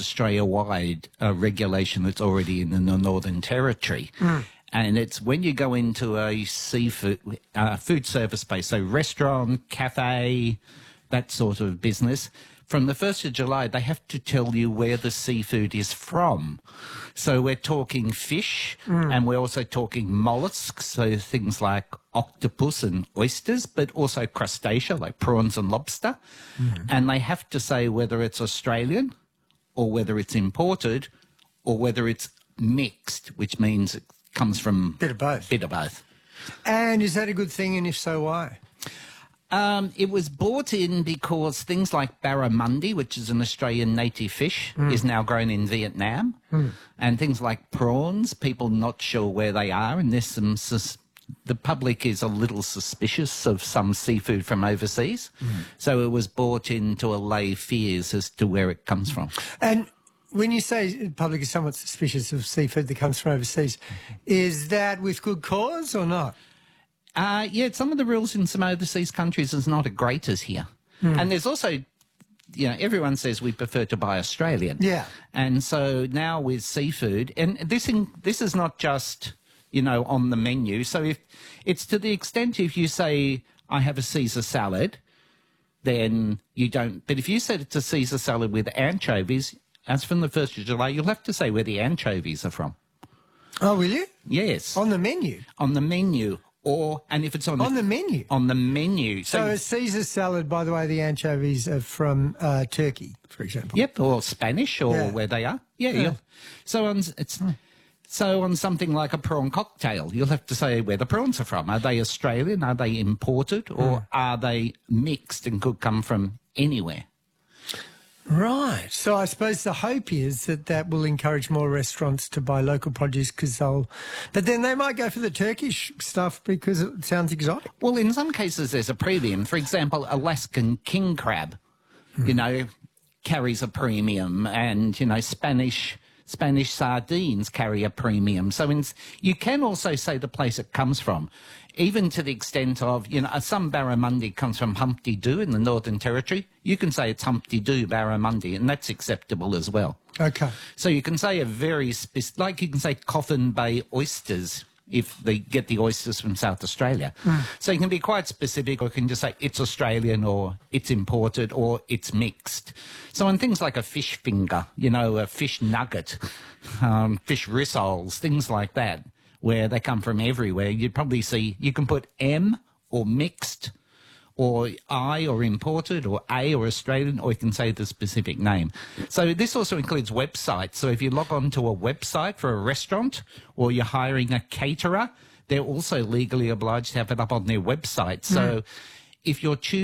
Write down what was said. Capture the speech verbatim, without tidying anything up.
Australia-wide uh, regulation that's already in the Northern Territory. Mm. And it's when you go into a seafood uh, food service space, so restaurant, cafe, that sort of business, from the first of July, they have to tell you where the seafood is from. So we're talking fish, mm. and we're also talking mollusks, so things like octopus and oysters, but also crustacea, like prawns and lobster. Mm. And they have to say whether it's Australian or whether it's imported or whether it's mixed, which means it comes from... Bit of both. Bit of both. And is that a good thing, and if so, why? Um, it was brought in because things like barramundi, which is an Australian native fish, mm. is now grown in Vietnam. Mm. And things like prawns, people not sure where they are, and there's some... Sus- the public is a little suspicious of some seafood from overseas. Mm. So it was brought in to allay fears as to where it comes from. And when you say the public is somewhat suspicious of seafood that comes from overseas, is that with good cause or not? Uh, yeah, some of the rules in some overseas countries is not as great as here. Mm. And there's also, you know, everyone says we prefer to buy Australian. Yeah. And so now with seafood, and this in, this is not just, you know, on the menu. So if it's to the extent if you say, I have a Caesar salad, then you don't. But if you said it's a Caesar salad with anchovies, as from the first of July, you'll have to say where the anchovies are from. Oh, will you? Yes. On the menu? On the menu. Or, and if it's on, on the, the menu? On the menu. So, so a Caesar salad, by the way, the anchovies are from uh, Turkey, for example. Yep, or Spanish, or yeah. where they are. Yeah, yeah. So on, it's, so on something like a prawn cocktail, you'll have to say where the prawns are from. Are they Australian? Are they imported? Or mm. are they mixed and could come from anywhere? Right. So I suppose the hope is that that will encourage more restaurants to buy local produce because they'll... But then they might go for the Turkish stuff because it sounds exotic. Well, in some cases there's a premium. For example, Alaskan king crab, mm. you know, carries a premium, and, you know, Spanish... Spanish sardines carry a premium. So in, you can also say the place it comes from, even to the extent of, you know, some barramundi comes from Humpty Doo in the Northern Territory. You can say it's Humpty Doo barramundi, and that's acceptable as well. Okay. So you can say a very specific, like you can say Coffin Bay oysters if they get the oysters from South Australia. Mm. So you can be quite specific, or you can just say it's Australian, or it's imported, or it's mixed. So on things like a fish finger, you know, a fish nugget, um, fish rissoles, things like that, where they come from everywhere, you'd probably see, you can put M or mixed, or I or imported, or A or Australian, or you can say the specific name. So this also includes websites. So if you log on to a website for a restaurant, or you're hiring a caterer, they're also legally obliged to have it up on their website. So mm. if you're choosing